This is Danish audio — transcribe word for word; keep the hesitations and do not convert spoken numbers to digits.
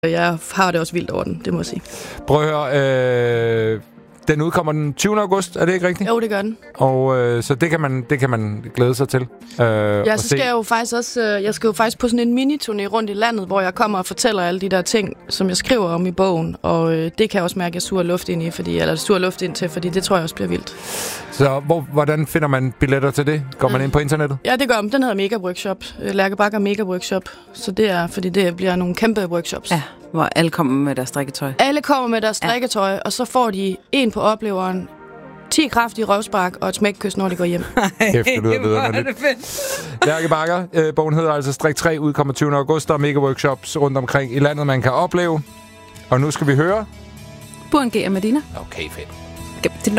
Jeg har det også vildt over den, det må jeg sige. Prøv at høre, øh, den udkommer den tyvende august, er det ikke rigtigt? Jo, det gør den. Og øh, så det kan man det kan man glæde sig til. Øh, ja, så skal se. jeg jo faktisk også øh, jeg skal jo faktisk på sådan en mini-turné rundt i landet, hvor jeg kommer og fortæller alle de der ting, som jeg skriver om i bogen, og øh, det kan jeg også mærke, at jeg suger luft ind i, fordi eller suger luft ind til, fordi det tror jeg også bliver vildt. Så hvor, hvordan finder man billetter til det? Går man mm. ind på internettet? Ja, det gør man. Den hedder Mega Workshop. Lærke Bagger Mega Workshop. Så det er, fordi det bliver nogle kæmpe workshops. Ja, hvor alle kommer med deres strikketøj. Alle kommer med deres strikketøj, ja. Og så får de en på opleveren, ti kraftige røvspark og et smækkys, når de går hjem. Kæft, det lyder videre. Lærke Bagger, øh, bogen hedder altså Strik tre, udkommer tyvende august. Der er mega workshops rundt omkring i landet, man kan opleve. Og nu skal vi høre... Burhan G og Medina. Okay, fedt. Det